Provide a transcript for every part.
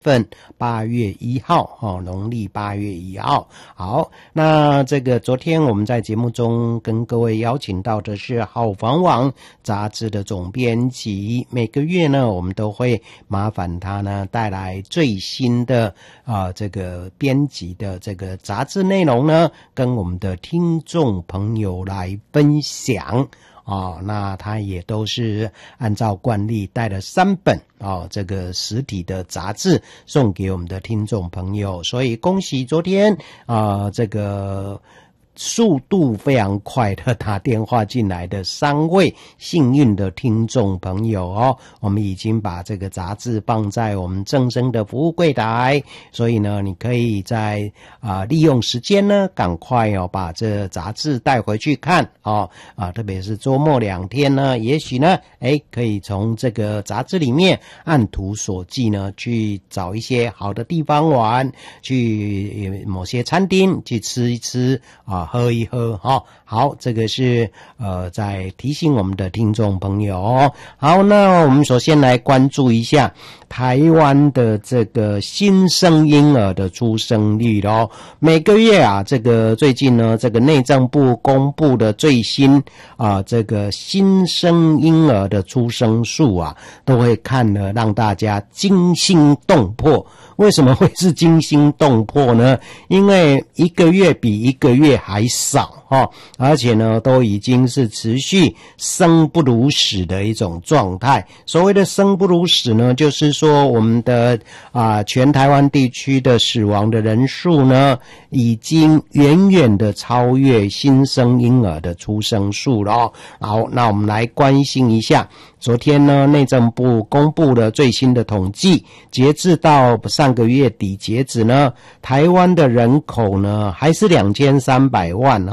份8月1号农历8月1号。好，那这个昨天我们在节目中跟各位邀请到的是好房网杂志的总编辑，每个月呢我们都会麻烦他呢带来最新的这个编辑的这个杂志内容呢，跟我们的听众朋友来分享。那他也都是按照惯例带了3本这个实体的杂志送给我们的听众朋友，所以恭喜昨天这个速度非常快的打电话进来的3位幸运的听众朋友我们已经把这个杂志放在我们正声的服务柜台，所以呢你可以在利用时间呢赶快把这杂志带回去看特别是周末2天呢，也许呢可以从这个杂志里面按图索骥呢去找一些好的地方玩，去某些餐厅去吃一吃喝一喝好，这个是在提醒我们的听众朋友好，那我们首先来关注一下台湾的这个新生婴儿的出生率每个月这个最近呢这个内政部公布的最新这个新生婴儿的出生数都会看了让大家惊心动魄。为什么会是惊心动魄呢？因为一个月比一个月还少而且呢都已经是持续生不如死的一种状态。所谓的生不如死呢，就是说我们的全台湾地区的死亡的人数呢已经远远的超越新生婴儿的出生数了好，那我们来关心一下昨天呢内政部公布了最新的统计，截至到上个月底截止呢，台湾的人口呢还是2300万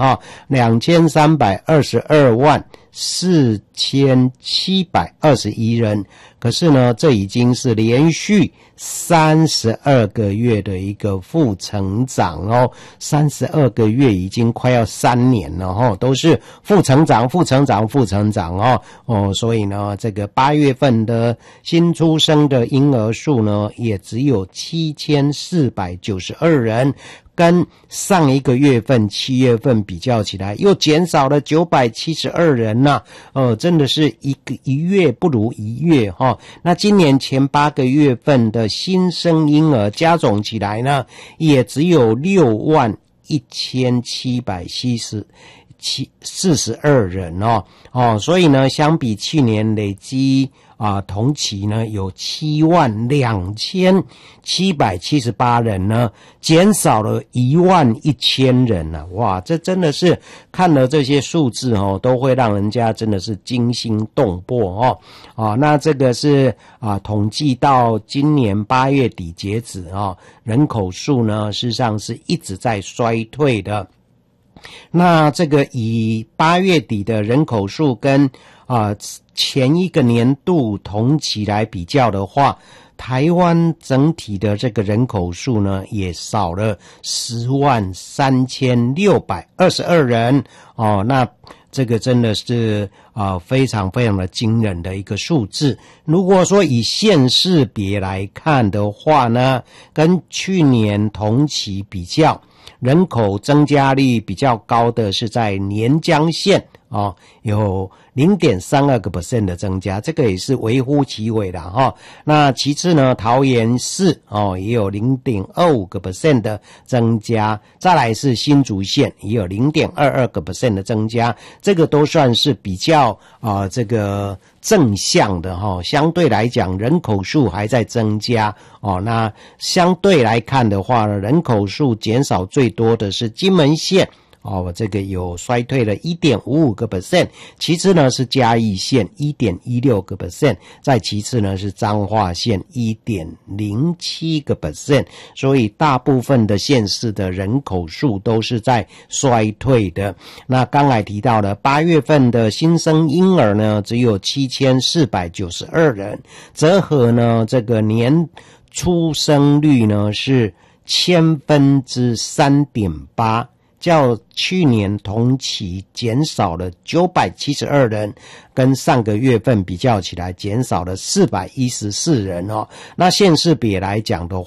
2322万4721人，可是呢这已经是连续32个月的一个负成长32个月已经快要3年了都是负成长所以呢这个8月份的新出生的婴儿数呢也只有7492人，跟上一个月份7月份比较起来又减少了972人真的是一月不如一月那今年前8个月份的新生婴儿加总起来呢也只有61742人所以呢相比去年累积同期呢有72778人呢，减少了11000人哇，这真的是看了这些数字都会让人家真的是惊心动魄那这个是统计到今年8月底截止人口数呢事实上是一直在衰退的。那这个以8月底的人口数跟前一个年度同期来比较的话，台湾整体的这个人口数呢也少了103622人那这个真的是非常非常的惊人的一个数字。如果说以县市别来看的话呢，跟去年同期比较，人口增加率比较高的是在连江县有 0.32% 的增加，这个也是微乎其微的那其次呢桃园市也有 0.25% 的增加，再来是新竹县也有 0.22% 的增加，这个都算是比较这个正向的相对来讲人口数还在增加那相对来看的话呢，人口数减少最多的是金门县这个有衰退了 1.55%， 其次呢是嘉义县 1.16%， 再其次呢是彰化县 1.07%， 所以大部分的县市的人口数都是在衰退的。那刚才提到了8月份的新生婴儿呢只有7492人，折合呢这个年出生率呢是3.8%， 较去年同期减少了972人，跟上个月份比较起来减少了414人哦。那县市比来讲的